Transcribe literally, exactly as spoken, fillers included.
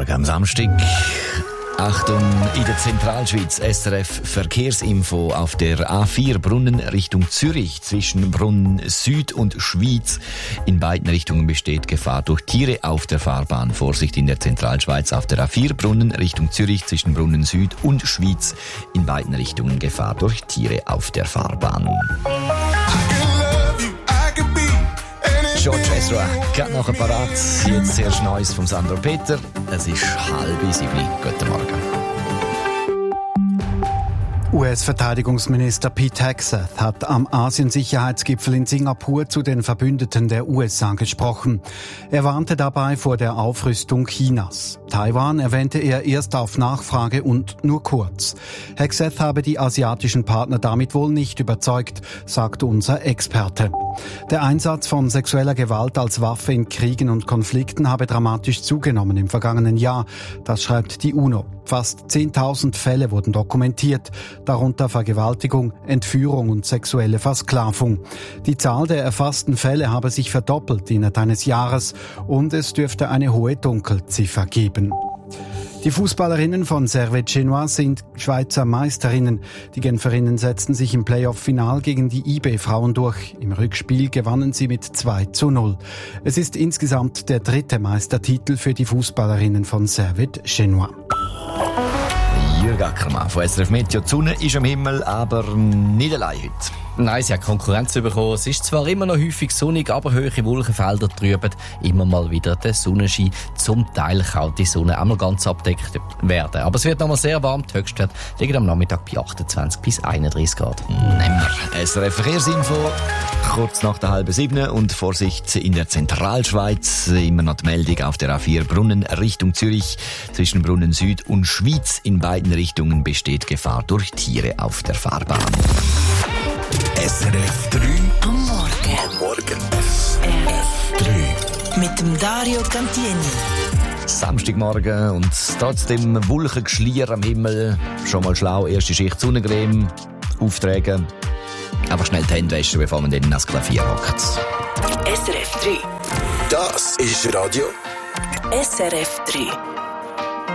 Morgen am Samstag. Achtung, in der Zentralschweiz, S R F Verkehrsinfo auf der A vier Brunnen Richtung Zürich zwischen Brunnen Süd und Schwyz. In beiden Richtungen besteht Gefahr durch Tiere auf der Fahrbahn. Vorsicht in der Zentralschweiz auf der A vier Brunnen Richtung Zürich zwischen Brunnen Süd und Schwyz. In beiden Richtungen Gefahr durch Tiere auf der Fahrbahn. George Ezra, gerade noch ein parat. Jetzt sehr Neues vom Sandro Peter. Es ist halb sieben. Guten Morgen. U S-Verteidigungsminister Pete Hegseth hat am Asien-Sicherheitsgipfel in Singapur zu den Verbündeten der U S A gesprochen. Er warnte dabei vor der Aufrüstung Chinas. Taiwan erwähnte er erst auf Nachfrage und nur kurz. Hegseth habe die asiatischen Partner damit wohl nicht überzeugt, sagt unser Experte. Der Einsatz von sexueller Gewalt als Waffe in Kriegen und Konflikten habe dramatisch zugenommen im vergangenen Jahr. Das schreibt die UNO. Fast zehntausend Fälle wurden dokumentiert, darunter Vergewaltigung, Entführung und sexuelle Versklavung. Die Zahl der erfassten Fälle habe sich verdoppelt innerhalb eines Jahres und es dürfte eine hohe Dunkelziffer geben. Die Fußballerinnen von Servette Genois sind Schweizer Meisterinnen. Die Genferinnen setzten sich im Playoff-Final gegen die I B-Frauen durch. Im Rückspiel gewannen sie mit zwei zu null. Es ist insgesamt der dritte Meistertitel für die Fußballerinnen von Servette Genois. Jürg Ackermann von S R F Meteo. Die Sonne ist am Himmel, aber nicht allein heute. Nein, sie hat Konkurrenz bekommen. Es ist zwar immer noch häufig sonnig, aber hohe Wolkenfelder trüben immer mal wieder den Sonnenschein. Zum Teil kann die Sonne einmal ganz abdeckt werden. Aber es wird noch mal sehr warm. Die Höchstwerte liegen am Nachmittag bei achtundzwanzig bis einunddreißig Grad. Nehmen wir S R F Verkehrsinfo. Kurz nach der halben sieben und Vorsicht in der Zentralschweiz. Immer noch die Meldung auf der A vier Brunnen Richtung Zürich. Zwischen Brunnen Süd und Schwyz in beiden Richtungen besteht Gefahr durch Tiere auf der Fahrbahn. S R F drei am Morgen. Am Morgen. S R F drei. Mit dem Dario Cantieni. Samstagmorgen und trotzdem Wolkengeschlier am Himmel. Schon mal schlau, erste Schicht Sonnencreme, Aufträge. Aber schnell die Hände waschen, bevor man dann in das Klavier hockt. S R F drei. Das ist Radio S R F drei.